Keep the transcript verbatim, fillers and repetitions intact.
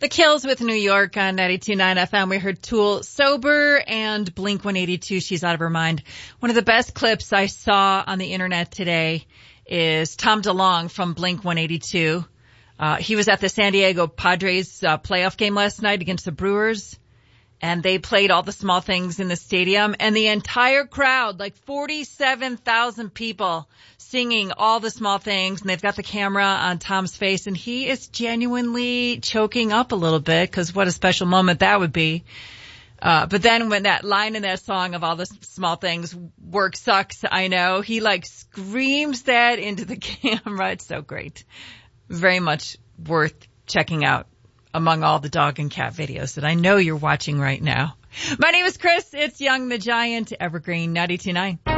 The Kills with New York on ninety-two point nine F M. We heard Tool, Sober, and Blink one eighty-two, She's Out of Her Mind. One of the best clips I saw on the internet today is Tom DeLonge from Blink one eighty-two. Uh, he was at the San Diego Padres uh, playoff game last night against the Brewers, and they played All the Small Things in the stadium, and the entire crowd, like forty-seven thousand people, singing All the Small Things, and they've got the camera on Tom's face, and he is genuinely choking up a little bit, because what a special moment that would be. Uh, but then when that line in that song of All the Small Things, work sucks, I know, he like screams that into the camera. It's so great. Very much worth checking out among all the dog and cat videos that I know you're watching right now. My name is Chris. It's Young the Giant, Evergreen ninety-two point nine.